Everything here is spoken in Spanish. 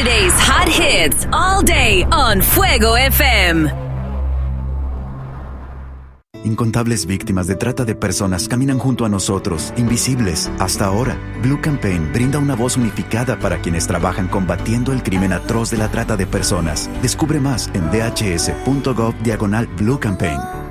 Saturday's hot hits all day on Fuego FM. Incontables víctimas de trata de personas caminan junto a nosotros, invisibles, hasta ahora. Blue Campaign brinda una voz unificada para quienes trabajan combatiendo el crimen atroz de la trata de personas. Descubre más en dhs.gov/Blue Campaign.